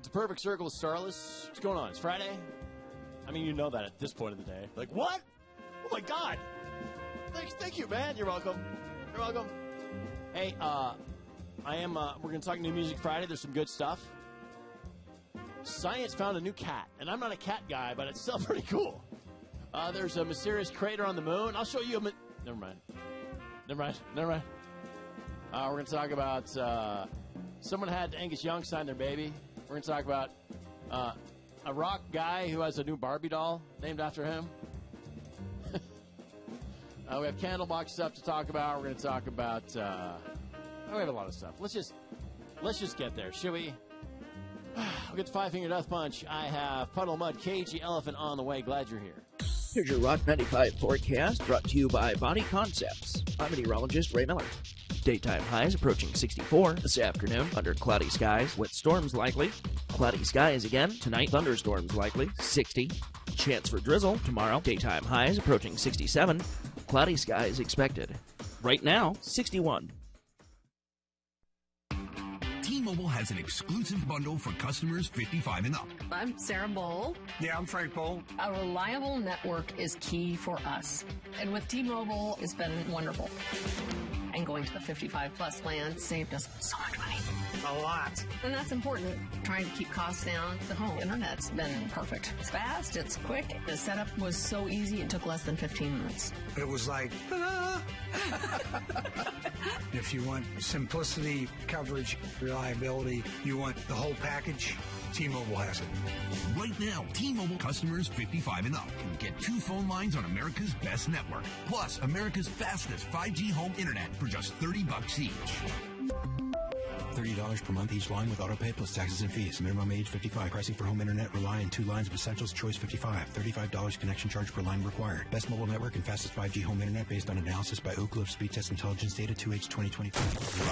the Perfect Circle of Starless. What's going on? It's Friday? I mean, you know that at this point of the day. Like, what? Oh, my God. Thank you, man. You're welcome. You're welcome. Hey, we're going to talk New Music Friday. There's some good stuff. Science found a new cat. And I'm not a cat guy, but it's still pretty cool. There's a mysterious crater on the moon. I'll show you Never mind. We're going to talk about someone had Angus Young sign their baby. We're going to talk about a rock guy who has a new Barbie doll named after him. We have Candlebox stuff to talk about. We're going to talk about we have a lot of stuff. Let's just get there, shall we? We'll get to Five Finger Death Punch. I have Puddle Mud, Cagey Elephant on the way. Glad you're here. Here's your Rock 95 forecast brought to you by Body Concepts. I'm meteorologist Ray Miller. Daytime highs approaching 64 this afternoon under cloudy skies with storms likely. Cloudy skies again tonight, thunderstorms likely, 60. Chance for drizzle tomorrow. Daytime highs approaching 67. Cloudy skies expected. Right now, 61. T-Mobile has an exclusive bundle for customers 55 and up. I'm Sarah Bowl. Yeah, I'm Frank Bowl. A reliable network is key for us. And with T-Mobile, it's been wonderful. And going to the 55-plus plan saved us so much money. A lot. And that's important. Trying to keep costs down. The home internet's been perfect. It's fast, it's quick. The setup was so easy, it took less than 15 minutes. It was like, ah. If you want simplicity, coverage, reliability, you want the whole package, T-Mobile has it. Right now, T-Mobile customers 55 and up can get 2 phone lines on America's best network, plus America's fastest 5G home internet for just $30 each. $30 per month each line with autopay plus taxes and fees. Minimum age 55. Pricing for home internet rely on 2 lines of Essentials Choice 55. $35 connection charge per line required. Best mobile network and fastest 5G home internet based on analysis by Ookla of Speed Test Intelligence data 2H 2025.